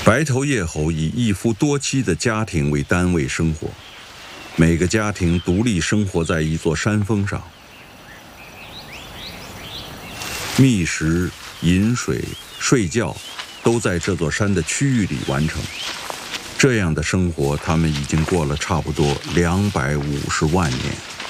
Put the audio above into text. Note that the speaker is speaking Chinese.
白头叶猴以一夫多妻的家庭为单位生活，每个家庭独立生活在一座山峰上，觅食、饮水、睡觉都在这座山的区域里完成。这样的生活，他们已经过了差不多250万年。